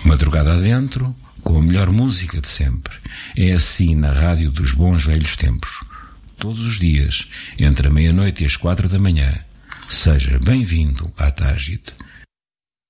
Madrugada adentro, com a melhor música de sempre. É assim na rádio dos bons velhos tempos. Todos os dias, entre a meia-noite e as 4 da manhã. Seja bem-vindo à Tágite.